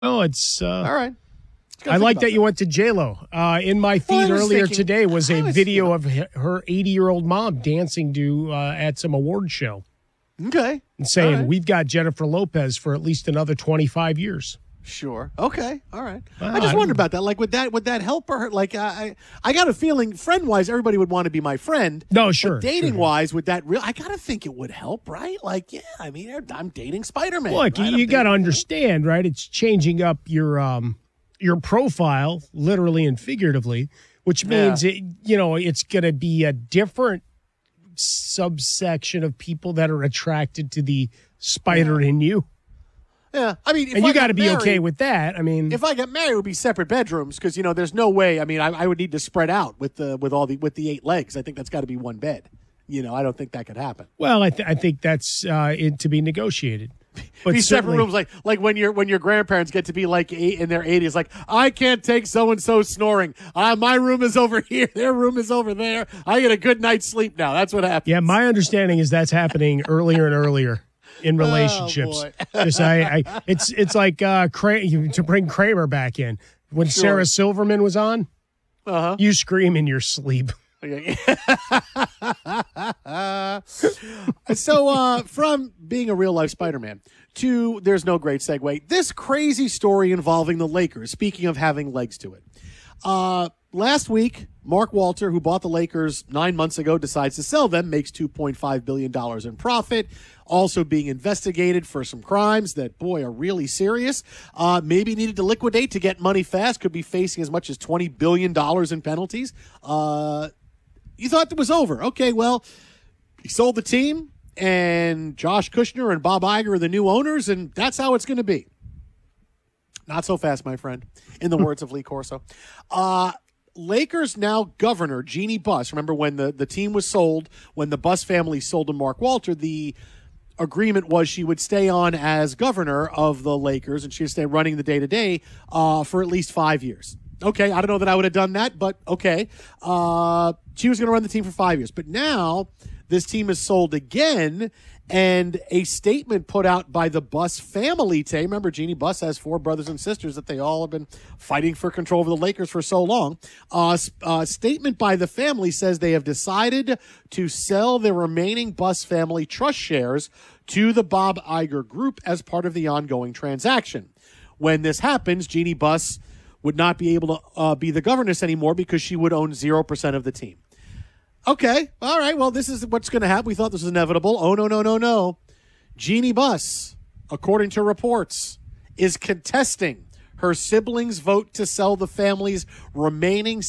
Oh, it's All right. I like that you went to J-Lo. In my feed earlier today was a video of her 80-year-old mom dancing to at some award show. Okay. And saying, we've got Jennifer Lopez for at least another 25 years. Sure. Okay. All right. I just wondered about that. Like, would that help her? Like, I got a feeling, friend-wise, everybody would want to be my friend. No, sure. But dating-wise, would that I got to think it would help, right? Like, yeah, I mean, I'm dating Spider-Man. Look, right? you got to understand, right? It's changing up your profile, literally and figuratively, which means it's going to be a different subsection of people that are attracted to the spider in you. Yeah, I mean, and you got to be okay with that. I mean, if I got married, it would be separate bedrooms because there's no way. I mean, I would need to spread out with the 8 legs. I think that's got to be one bed. I don't think that could happen. Well, I think that's to be negotiated. But these separate rooms, like when your grandparents get to be like in their 80s, like I can't take so and so snoring. My room is over here, their room is over there. I get a good night's sleep now. That's what happens. Yeah, my understanding is that's happening earlier and earlier in relationships. It's like to bring Kramer back in when Sarah Silverman was on. You scream in your sleep. So from being a real life Spider-Man to there's no great segue. This crazy story involving the Lakers. Speaking of having legs to it, last week Mark Walter, who bought the Lakers 9 months ago, decides to sell them. Makes $2.5 billion in profit. Also being investigated for some crimes that, boy, are really serious. Maybe needed to liquidate to get money fast. Could be facing as much as $20 billion in penalties. You thought it was over. Okay, well, he sold the team, and Josh Kushner and Bob Iger are the new owners, and that's how it's going to be. Not so fast, my friend, in the words of Lee Corso. Lakers now governor, Jeannie Buss. Remember when the team was sold, when the Buss family sold to Mark Walter, the agreement was she would stay on as governor of the Lakers, and she would stay running the day-to-day for at least 5 years. Okay, I don't know that I would have done that, but okay. She was going to run the team for 5 years. But now this team is sold again, and a statement put out by the Buss family today. Remember, Jeannie Buss has 4 brothers and sisters that they all have been fighting for control over the Lakers for so long. A statement by the family says they have decided to sell the remaining Buss family trust shares to the Bob Iger Group as part of the ongoing transaction. When this happens, Jeannie Buss would not be able to be the governess anymore because she would own 0% of the team. Okay, all right, well, this is what's going to happen. We thought this was inevitable. Oh, no. Jeannie Buss, according to reports, is contesting her siblings' vote to sell the family's remaining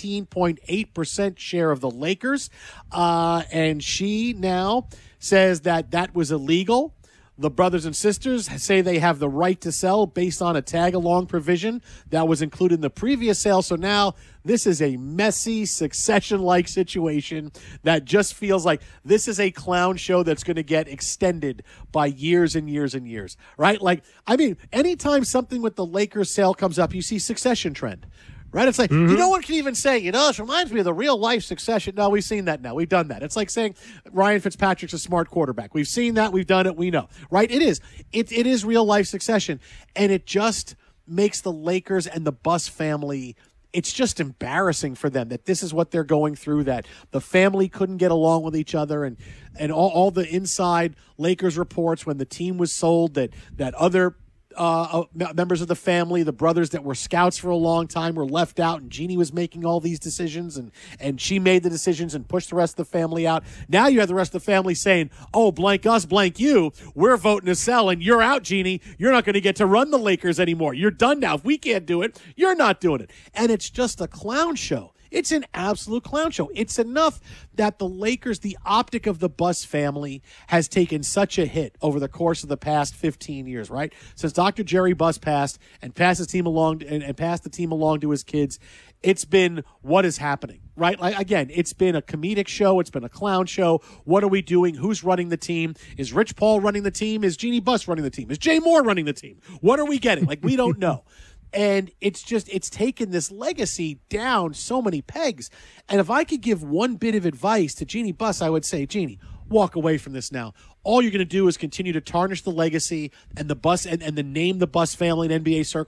17.8% share of the Lakers. And she now says that was illegal. The brothers and sisters say they have the right to sell based on a tag-along provision that was included in the previous sale. So now this is a messy succession-like situation that just feels like this is a clown show that's going to get extended by years and years and years, right? Like, I mean, anytime something with the Lakers sale comes up, you see succession trend. Right? It's like, no one can even say, it reminds me of the real life Succession. No, we've seen that now. We've done that. It's like saying Ryan Fitzpatrick's a smart quarterback. We've seen that. We've done it. We know. Right? It is. It is real life Succession. And it just makes the Lakers and the Buss family, it's just embarrassing for them that this is what they're going through, that the family couldn't get along with each other, and all the inside Lakers reports when the team was sold that other members of the family, the brothers that were scouts for a long time, were left out, and Jeannie was making all these decisions, and she made the decisions and pushed the rest of the family out. Now you have the rest of the family saying, oh, blank us, blank you, we're voting to sell, and you're out, Jeannie. You're not going to get to run the Lakers anymore. You're done now. If we can't do it, you're not doing it. And it's just a clown show. It's an absolute clown show. It's enough that the Lakers, the optic of the Buss family, has taken such a hit over the course of the past 15 years, right? Since Dr. Jerry Buss passed and passed his team along and passed the team along to his kids, it's been what is happening, right? Like, again, it's been a comedic show. It's been a clown show. What are we doing? Who's running the team? Is Rich Paul running the team? Is Jeannie Buss running the team? Is Jay Moore running the team? What are we getting? Like, we don't know. And it's taken this legacy down so many pegs. And if I could give one bit of advice to Jeannie Buss, I would say, Jeannie, walk away from this now. all you're going to do is continue to tarnish the legacy and the Buss and the name the Buss family in NBA circles